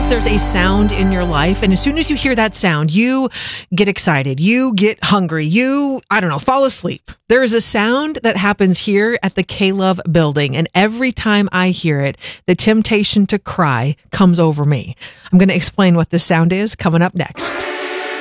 if there's a sound in your life, and as soon as you hear that sound, you get excited, you get hungry, you, fall asleep? There is a sound that happens here at the K-Love building, and every time I hear it, the temptation to cry comes over me. I'm going to explain what this sound is coming up next.